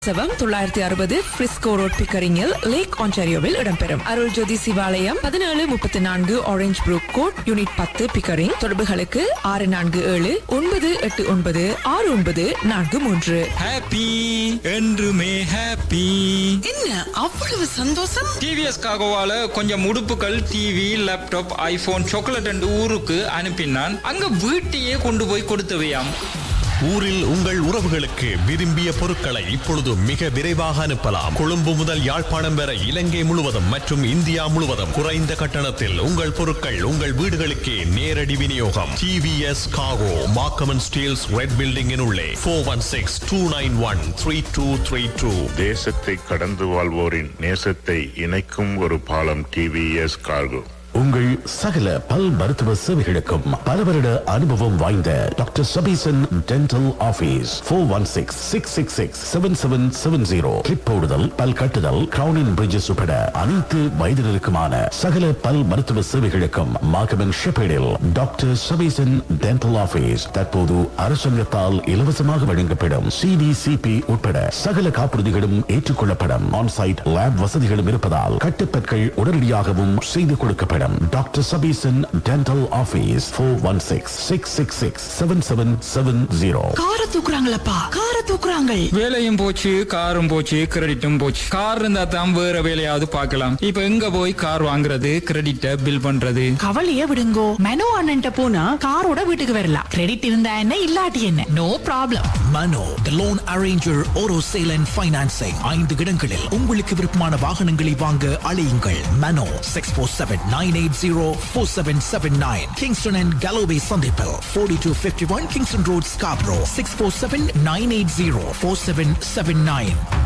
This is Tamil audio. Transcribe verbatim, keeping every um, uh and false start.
சவம் தொள்ளாயிரத்தி அறுபது பிரிஸ்கோ ரோட் பிக்கரிங்கில் லேக் ஆன்டாரியோவில் இடம்பெறும். அருள் ஜோதி சிவாலயம் பதினேழு முப்பத்தி நான்கு ஆரஞ்ச் ப்ரூக் கோட் யூனிட் பத்து பிக்கரிங். தொடர்புகளுக்கு ஆறு நான்கு ஏழு ஒன்பது எட்டு ஒன்பது ஆறு ஒன்பது நான்கு மூன்று. ஹாப்பி என்றுமே ஹாப்பி. என்ன அவ்வளவு சந்தோஷம்? டிவிஎஸ் காகோவால கொஞ்சம் உடுப்புகள், TV, laptop, iPhone, chocolate and ஊருக்கு அனுப்பினான். அங்க வீட்டையே கொண்டு போய் கொடுத்தவையாம். ஊரில் உங்கள் உறவுகளுக்கு விரும்பிய பொருட்களை இப்பொழுது மிக விரைவாக அனுப்பலாம். கொழும்பு முதல் யாழ்ப்பாணம் வரை இலங்கை முழுவதும் மற்றும் இந்தியா முழுவதும் குறைந்த கட்டணத்தில் உங்கள் பொருட்கள் உங்கள் வீடுகளுக்கே நேரடி விநியோகம். டிவிஎஸ் காகோ, மார்க்கம் ஸ்டீல்ஸ் ரெட் பில்டிங்கின் உள்ளே four one six two nine one three two three two. தேசத்தை கடந்து வாழ்வோரின் நேசத்தை இணைக்கும் ஒரு பாலம் டிவிஎஸ் கார்கோ. உங்கள் சகல பல் மருத்துவ சேவைகளுக்கும் பல வருட அனுபவம் வாய்ந்த doctor Sabesan dental office four one six six six six seven seven seven zero. Clip போடுதல், பல் கட்டுதல், கிரவுனின் பிரிட்ஜஸ் உட்பட அனைத்து வயதினருக்குமான சகல பல் மருத்துவ சேவைகளுக்கும் மார்க்கம் ஷெப்பேடில் டாக்டர் சபீசன் டென்டல் ஆபீஸ் தற்போது அரசாங்கத்தால் இலவசமாக வழங்கப்படும் சிடிசிபி உட்பட சகல காப்புறுதிகளும் ஏற்றுக்கொள்ளப்படும். ஆன்சைட் லேப் வசதிகளும் இருப்பதால் கட்டுப்பற்கள் உடனடியாகவும் செய்து கொடுக்கப்படும். Doctor Sabesan dental office four one six six six six seven seven seven zero. கார தூக்குறாங்களப்பா, கார தூக்குறாங்க. வேலையும் போச்சு, காரும் போச்சு, கிரெடிட்டும் போச்சு. கார் இருந்தா தான் வேற வேலையாவது பார்க்கலாம். இப்ப எங்க போய் கார் வாங்குறது, கிரெடிட்ட பில் பண்றது? கவலையே விடுங்கோ. மெனோ அண்ணன்ட்ட போனா காரோட வீட்டுக்கு வரலாம். கிரெடிட் இருந்தா என்ன, இல்லாட்டி என்ன, no problem. Mano the loan arranger, auto sale and financing. ஐந்து இடங்களில் உங்களுக்கு விருப்பமான வாகனங்களை வாங்க அழையுங்கள். மனோ six four seven nine eight zero four seven seven nine. Kingston and Galloway சந்திப்பில் forty two fifty-one Kingston road, Scarborough six four seven nine eight zero four seven seven nine.